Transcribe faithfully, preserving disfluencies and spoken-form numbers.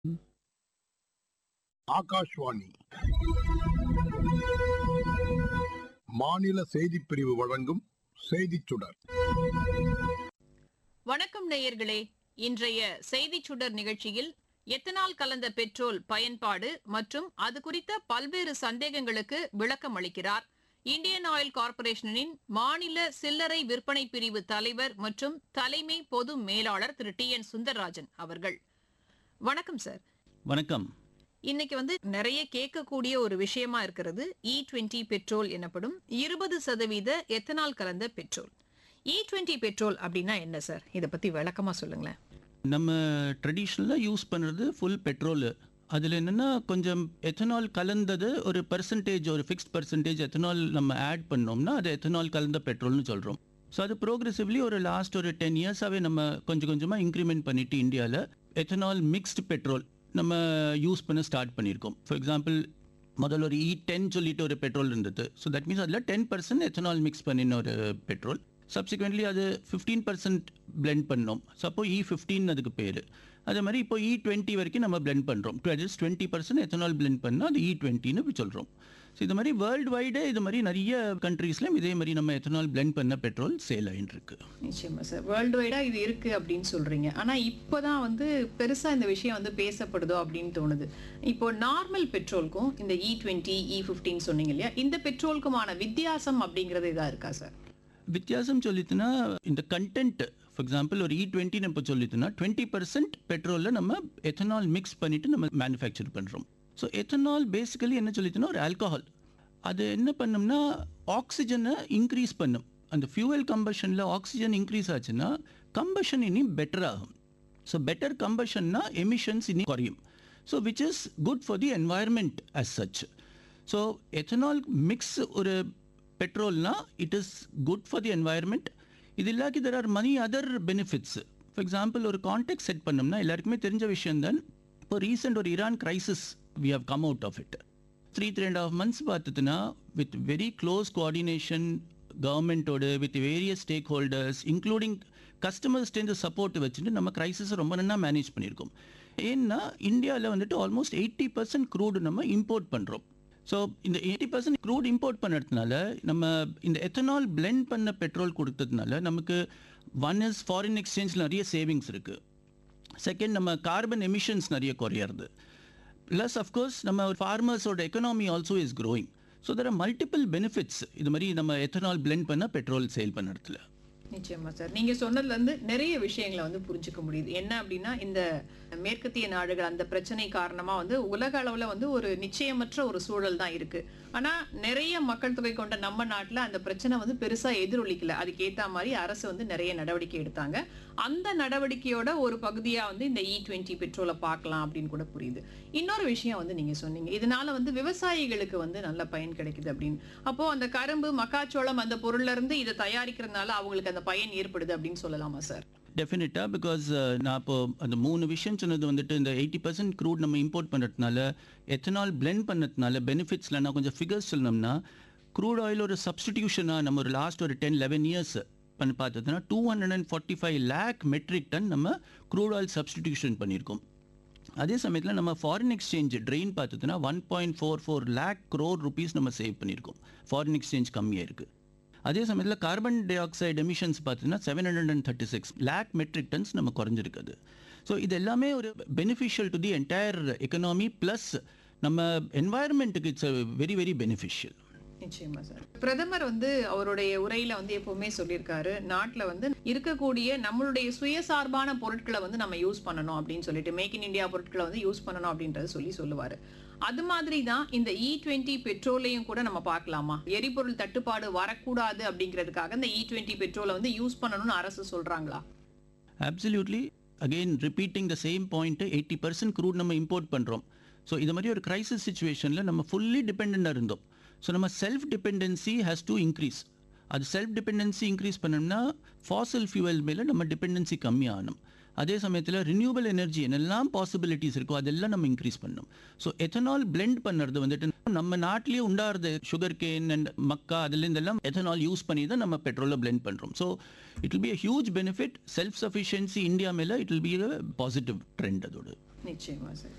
ஆகாஷ்வாணி மாநில செய்திப் பிரிவு வழங்கும் செய்திச் சுடர். வணக்கம் நேயர்களே. இன்றைய செய்திச் சுடர் நிகழ்ச்சியில் எத்தனால் கலந்த பெட்ரோல் பயன்பாடு மற்றும் அது குறித்த பல்வேறு சந்தேகங்களுக்கு விளக்கம் அளிக்கிறார் இந்தியன் ஆயில் கார்ப்பரேஷனின் மாநில சில்லறை விற்பனை பிரிவு தலைவர் மற்றும் தலைமை பொது மேலாளர் திரு டி என் சுந்தரராஜன் அவர்கள். வணக்கம் சார். வணக்கம். இன்னைக்கு வந்து நிறைய கேட்கக்கூடிய ஒரு விஷயமா இருக்கிறது இ டுவெண்ட்டி பெட்ரோல் எனப்படும் இருபது சதவீத எத்தனால் கலந்த பெட்ரோல். இ டுவெண்ட்டி பெட்ரோல் அப்படின்னா என்ன சார்? இதை பத்தி விளக்கமா சொல்லுங்களேன். நம்ம ட்ரெடிஷ்னலாக யூஸ் பண்ணுறது ஃபுல் பெட்ரோலு. அதில் என்னென்னா கொஞ்சம் எத்தனால் கலந்தது ஒரு பர்சன்டேஜ், ஒரு ஃபிக்ஸ்ட் பர்சன்டேஜ் எத்தனால் நம்ம ஆட் பண்ணோம்னா அது எத்தனால் கலந்த பெட்ரோல்னு சொல்கிறோம். ஸோ அது ப்ரோக்ரெசிவ்லி ஒரு லாஸ்ட் ஒரு டென் இயர்ஸாகவே நம்ம கொஞ்சம் கொஞ்சமாக இன்க்ரிமெண்ட் பண்ணிட்டு இந்தியாவில் எத்தனால் மிக்ஸ்டு பெட்ரோல் நம்ம யூஸ் பண்ண ஸ்டார்ட் பண்ணியிருக்கோம். ஃபார் எக்ஸாம்பிள் முதல்ல ஒரு இ டென் சொல்லிட்டு ஒரு பெட்ரோல் இருந்தது. ஸோ தட் மீன்ஸ் அதில் டென் பர்சன்ட் எத்தனால் மிக்ஸ் பண்ணின ஒரு பெட்ரோல். சப்சிக்வெண்ட்லி அது ஃபிஃப்டீன் பர்சன்ட் பிளெண்ட் பண்ணோம். ஸோ அப்போ இ ஃபிஃப்டீன் அதுக்கு பேர். அதே மாதிரி இப்போ இ டுவெண்ட்டி வரைக்கும் நம்ம பிளெண்ட் பண்ணுறோம். At least twenty percent ethanol blend பண்ணால் அது இ டுவெண்ட்டின்னு சொல்கிறோம். ஸோ இது மாதிரி வேர்ல்டு வைடே இது மாதிரி நிறைய கண்ட்ரீஸ்லையும் இதே மாதிரி நம்ம எத்தனால் பிளெண்ட் பண்ண பெட்ரோல் சேல் ஆகிட்டு இருக்கு. நிச்சயமா சார், வேர்ல்டு வைடா இது இருக்கு அப்படின்னு சொல்றீங்க. ஆனா இப்போதான் வந்து பெருசா இந்த விஷயம் வந்து பேசப்படுதோ அப்படின்னு தோணுது. இப்போ நார்மல் பெட்ரோலுக்கும் இந்த இ டுவெண்ட்டி இ ஃபிஃப்டீன் சொன்னீங்க இல்லையா, இந்த பெட்ரோலுக்குமான வித்தியாசம் அப்படிங்கிறது இதா இருக்கா சார்? வித்தியாசம் சொல்லிட்டுனா இந்த கண்டென்ட், ஃபார் எக்ஸாம்பிள் ஒரு இ டுவெண்ட்டின்னு இப்போ சொல்லிட்டுனா டுவெண்ட்டி பர்சன்ட் பெட்ரோலில் நம்ம எத்தனால் மிக்ஸ் பண்ணிட்டு நம்ம மேனுஃபேக்சர் பண்ணுறோம். ஸோ எத்தனால் பேசிக்கலி என்ன சொல்லிட்டுனா ஒரு ஆல்கஹால். அது என்ன பண்ணோம்னா ஆக்சிஜனை இன்க்ரீஸ் பண்ணும். அந்த ஃபியூவல் கம்பஷனில் ஆக்சிஜன் இன்க்ரீஸ் ஆச்சுன்னா கம்பஷன் இனி பெட்டர் ஆகும். ஸோ பெட்டர் கம்பஷன்னா எமிஷன்ஸ் இனி குறையும். So which is good for the environment as such. So ethanol mix ஒரு பெட்ரோல்னா it is good for the environment. இது இல்லாக்கி there are money other benefits. For example ஒரு contact set பண்ணோம்னா எல்லாருக்குமே தெரிஞ்ச விஷயம் தான். இப்போ ரீசெண்ட் ஒரு Iran crisis we have come out of it. Three three and half months பார்த்துட்டுனா with very close coordination கவர்மெண்ட்டோடு with various stack holders including கஸ்டமர்ஸ்டேருந்து support வச்சுட்டு நம்ம கிரைசிஸை ரொம்ப நல்லா மேனேஜ் பண்ணியிருக்கோம். ஏன்னா இந்தியாவில் வந்துட்டு ஆல்மோஸ்ட் எயிட்டி பர்சன்ட் க்ரூடு நம்ம இம்போர்ட் பண்ணுறோம். ஸோ இந்த எயிட்டி பர்சன்ட் க்ரூட் இம்போர்ட் பண்ணுறதுனால நம்ம இந்த எத்தனால் பிளெண்ட் பண்ண பெட்ரோல் கொடுத்ததுனால நமக்கு ஒன் இஸ் ஃபாரின் எக்ஸ்சேஞ்சில் நிறைய சேவிங்ஸ் இருக்குது. செகண்ட் நம்ம கார்பன் எமிஷன்ஸ் நிறைய குறையிறது. ப்ளஸ் அஃப்கோர்ஸ் நம்ம ஃபார்மர்ஸோட economy also is growing. So there are multiple benefits இது மாதிரி நம்ம எத்தனால் பிளெண்ட் பண்ண பெட்ரோல் சேல் பண்ணுறதுல. நிச்சயமா சார், நீங்க சொன்னதுல இருந்து நிறைய விஷயங்களை வந்து புரிஞ்சுக்க முடியுது. என்ன அப்படின்னா இந்த மேற்கத்திய நாடுகள் அந்த பிரச்சனை காரணமா வந்து உலக அளவுல வந்து ஒரு நிச்சயமற்ற ஒரு சூழல் தான் இருக்கு. ஆனா நிறைய மக்கள் தொகை கொண்ட நம்ம நாட்டுல அந்த பிரச்சனை வந்து பெருசா எதிரொலிக்கல. அதுக்கு ஏத்த மாதிரி அரசு வந்து நிறைய நடவடிக்கை எடுத்தாங்க. அந்த நடவடிக்கையோட ஒரு பகுதியா வந்து இந்த இ டுவெண்ட்டி பெட்ரோலை பார்க்கலாம் அப்படின்னு கூட புரியுது. இன்னொரு விஷயம் வந்து நீங்க சொன்னீங்க, இதனால வந்து விவசாயிகளுக்கு வந்து நல்ல பயன் கிடைக்குது அப்படின்னு. அப்போ அந்த கரும்பு மக்காச்சோளம் அந்த பொருள்ல இருந்து இதை தயாரிக்கிறதுனால அவங்களுக்கு அந்த பயன் ஏற்படுது அப்படின்னு சொல்லலாமா சார்? டெஃபினட்டாக. பிகாஸ் நான் இப்போ அந்த மூணு விஷயம் சொன்னது வந்துட்டு இந்த எயிட்டி பர்சன்ட் க்ரூட் நம்ம இம்போர்ட் பண்ணுறதுனால எத்தனால் பிளெண்ட் பண்ணதுனால பெனிஃபிட்ஸில் நான் கொஞ்சம் ஃபிகர்ஸ் சொல்லணும்னா க்ரூட் ஆயில் ஒரு சப்ஸ்டிடியூஷனாக நம்ம ஒரு லாஸ்ட் ஒரு டென் லெவன் இயர்ஸ் பண்ணி பார்த்ததுன்னா two hundred and forty five lakh matric ton நம்ம க்ரூட் ஆயில் சப்ஸ்டிடியூஷன் பண்ணியிருக்கோம். அதே சமயத்தில் நம்ம foreign exchange train பார்த்ததுன்னா one point four four lakh crore rupees நம்ம சேவ் பண்ணியிருக்கோம். ஃபாரின் எக்ஸ்சேஞ்ச் கம்மியாக இருக்குது. அதே சமயத்தில் கார்பன் டை ஆக்சைடு எமிஷன்ஸ் பார்த்தீங்கன்னா seven hundred and thirty six lakh matric tons நம்ம குறைஞ்சிருக்குது. ஸோ இது எல்லாமே ஒரு beneficial to the entire economy plus நம்ம என்வாயர்மெண்ட்டுக்கு இட்ஸ் வெரி வெரி பெனிஃபிஷியல். நிச்சயமா சார். பிரதமர் வந்து அவருடைய உரையில வந்து எப்பவுமே சொல்லியிருக்காரு, நாட்டுல வந்து இருக்கக்கூடிய நம்மளுடைய சுயசார்பான பொருட்களை வந்து நம்ம யூஸ் பண்ணணும் அப்படின்னு சொல்லிட்டு, மேக் இன் இந்தியா பொருட்களை வந்து யூஸ் பண்ணணும் அப்படின்றது சொல்லி சொல்லுவாரு. அது மாதிரி தான் இந்த இ டுவெண்ட்டி பெட்ரோலையும் கூட நம்ம பார்க்கலாமா? எரிபொருள் தட்டுப்பாடு வரக்கூடாது அப்படிங்கிறதுக்காக இந்த இ டுவெண்ட்டி பெட்ரோலை வந்து யூஸ் பண்ணணும்னு அரசு சொல்றாங்களா? Absolutely. Again repeating the same point, eighty percent crude நம்ம இம்போர்ட் பண்ணுறோம். ஸோ இது மாதிரி ஒரு கிரைசிஸ் சுச்சுவேஷனில் நம்ம ஃபுல்லி டிபெண்டாக இருந்தோம். ஸோ நம்ம self dependency has to increase. அது செல்ஃப் டிபெண்டன்சி இன்க்ரீஸ் பண்ணோம்னா ஃபாசில் ஃபியூவல் மேலே நம்ம டிபெண்டன்சி கம்மியாகணும். அதே சமயத்தில் ரினியூவல் எனர்ஜி என்னெல்லாம் பாசிபிலிட்டிஸ் இருக்கோ அதெல்லாம் நம்ம இன்க்ரீஸ் பண்ணணும். ஸோ எத்தனால் பிளெண்ட் பண்ணுறது வந்துட்டு நம்ம நாட்டிலேயே உண்டாகிறது sugar cane and Mecca அதுலேருந்தெல்லாம் ethanol use பண்ணி தான் நம்ம பெட்ரோலில் பிளெண்ட் பண்ணுறோம். So it will be a huge benefit. Self sufficiency India மேலே it will be a positive trend. அதோடு நிச்சயமா சார்.